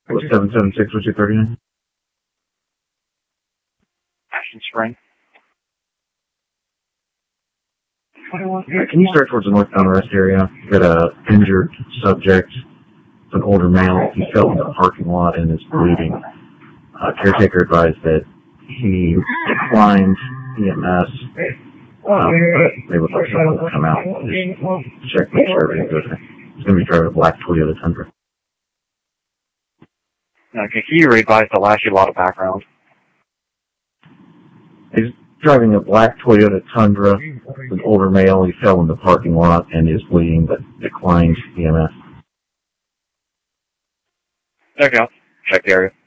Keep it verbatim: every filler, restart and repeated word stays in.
Was seven seven six or two thirty-nine? Ashton Spring. Can you start towards the northbound rest area? Got a injured subject, an older male. He fell in the parking lot and is bleeding. Uh, caretaker advised that he declined E M S. Um, they would like someone to come out and just check, make sure everything's okay. He's going to be driving a black Toyota Tundra. Okay, can you revise the last you a lot of background? He's driving a black Toyota Tundra, an older male. He fell in the parking lot and is bleeding, but declined E M S. Okay, I'll check the area.